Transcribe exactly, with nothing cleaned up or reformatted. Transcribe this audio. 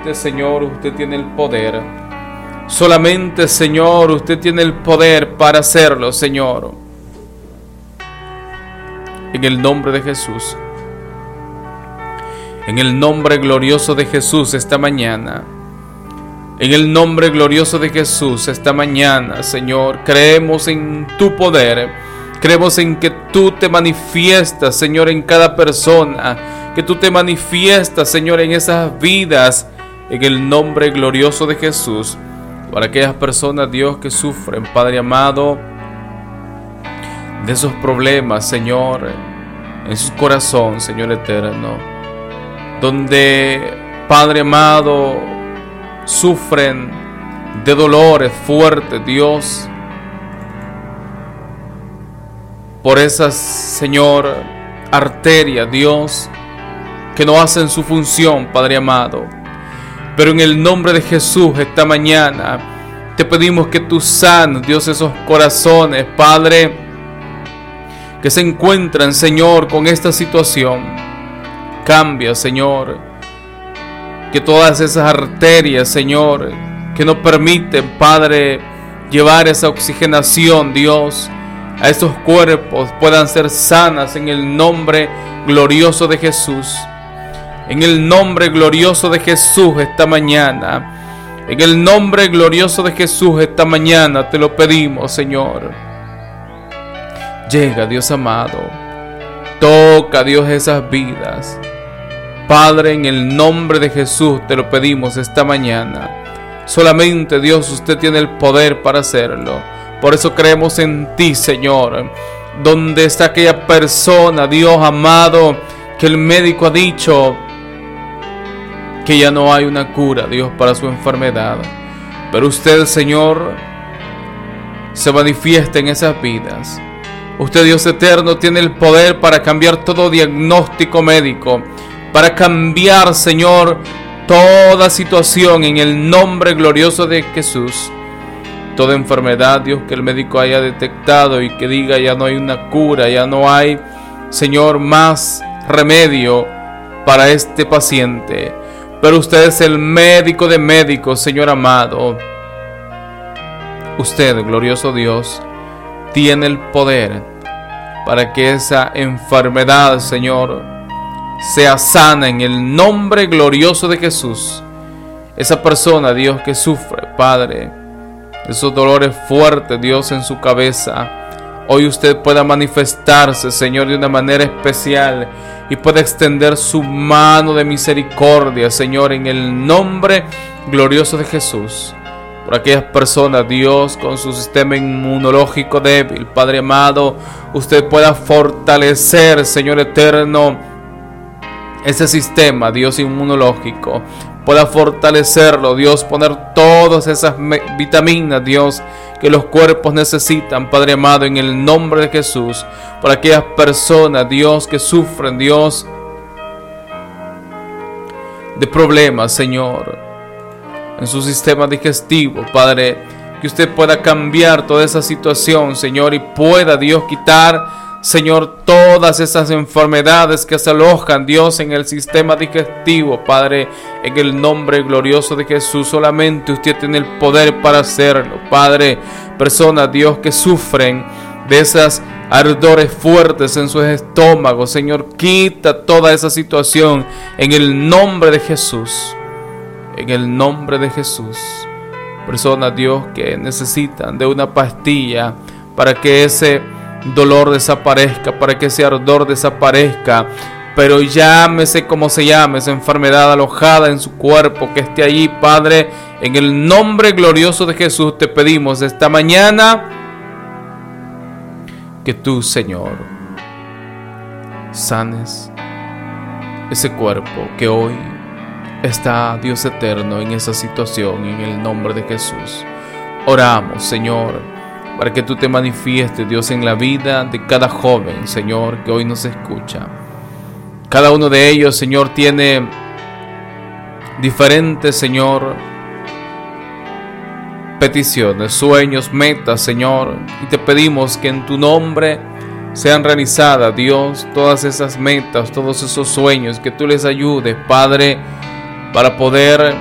Solamente, Señor, usted tiene el poder. Solamente, Señor, usted tiene el poder para hacerlo, Señor. En el nombre de Jesús. En el nombre glorioso de Jesús esta mañana. En el nombre glorioso de Jesús esta mañana, Señor, creemos en tu poder. Creemos en que tú te manifiestas, Señor, en cada persona. Que tú te manifiestas, Señor, en esas vidas. En el nombre glorioso de Jesús. Para aquellas personas, Dios, que sufren, Padre amado, de esos problemas, Señor, en su corazón, Señor eterno, donde, Padre amado, sufren de dolores fuertes, Dios, por esas, Señor, arterias, Dios, que no hacen su función, Padre amado. Pero en el nombre de Jesús esta mañana te pedimos que tú sanes, Dios, esos corazones, Padre, que se encuentran, Señor, con esta situación. Cambia, Señor, que todas esas arterias, Señor, que no permiten, Padre, llevar esa oxigenación, Dios, a estos cuerpos puedan ser sanas en el nombre glorioso de Jesús. En el nombre glorioso de Jesús esta mañana. En el nombre glorioso de Jesús esta mañana te lo pedimos, Señor. Llega, Dios amado. Toca, Dios, esas vidas. Padre, en el nombre de Jesús te lo pedimos esta mañana. Solamente, Dios, usted tiene el poder para hacerlo. Por eso creemos en ti, Señor. Donde está aquella persona, Dios amado, que el médico ha dicho que ya no hay una cura, Dios, para su enfermedad. Pero usted, Señor, se manifiesta en esas vidas. Usted, Dios eterno, tiene el poder para cambiar todo diagnóstico médico, para cambiar, Señor, toda situación en el nombre glorioso de Jesús. Toda enfermedad, Dios, que el médico haya detectado y que diga ya no hay una cura, ya no hay, Señor, más remedio para este paciente. Pero usted es el médico de médicos, Señor amado. Usted, glorioso Dios, tiene el poder para que esa enfermedad, Señor, sea sana en el nombre glorioso de Jesús. Esa persona, Dios, que sufre, Padre, esos dolores fuertes, Dios, en su cabeza, hoy usted pueda manifestarse, Señor, de una manera especial y pueda extender su mano de misericordia, Señor, en el nombre glorioso de Jesús. Por aquellas personas, Dios, con su sistema inmunológico débil, Padre amado, usted pueda fortalecer, Señor eterno, ese sistema, Dios, inmunológico. Pueda fortalecerlo, Dios, poner todas esas vitaminas, Dios, que los cuerpos necesitan, Padre amado, en el nombre de Jesús. Para aquellas personas, Dios, que sufren, Dios, de problemas, Señor, en su sistema digestivo, Padre, que usted pueda cambiar toda esa situación, Señor, y pueda, Dios, quitar, Señor, todas esas enfermedades que se alojan, Dios, en el sistema digestivo, Padre, en el nombre glorioso de Jesús. Solamente usted tiene el poder para hacerlo, Padre. Personas, Dios, que sufren de esas ardores fuertes en sus estómagos, Señor, quita toda esa situación en el nombre de Jesús. En el nombre de Jesús. Personas, Dios, que necesitan de una pastilla para que ese dolor desaparezca, para que ese ardor desaparezca, pero llámese como se llame esa enfermedad alojada en su cuerpo, que esté allí, Padre, en el nombre glorioso de Jesús te pedimos esta mañana que tú, Señor, sanes ese cuerpo que hoy está, Dios eterno, en esa situación, en el nombre de Jesús. Oramos, Señor, para que tú te manifiestes, Dios, en la vida de cada joven, Señor, que hoy nos escucha. Cada uno de ellos, Señor, tiene diferentes, Señor, peticiones, sueños, metas, Señor. Y te pedimos que en tu nombre sean realizadas, Dios, todas esas metas, todos esos sueños, que tú les ayudes, Padre, para poder